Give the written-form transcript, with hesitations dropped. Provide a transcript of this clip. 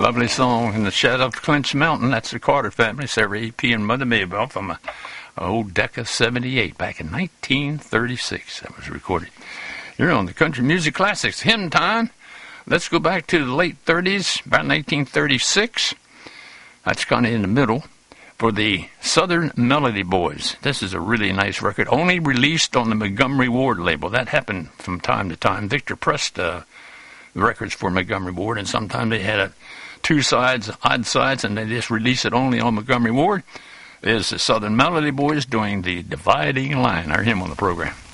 Lovely song, In the Shadow of Clinch Mountain. That's the Carter family, Sarah E.P. and Mother Maybell from a old Decca 78 back in 1936. That was recorded. You're on the Country Music Classics. Hymn time. Let's go back to the late 30s, about 1936. That's kind of in the middle. For the Southern Melody Boys. This is a really nice record, only released on the Montgomery Ward label. That happened from time to time. Victor pressed the records for Montgomery Ward, and sometimes they had two sides, odd sides, and they just released it only on Montgomery Ward. There's the Southern Melody Boys doing the Dividing Line, our hymn on the program.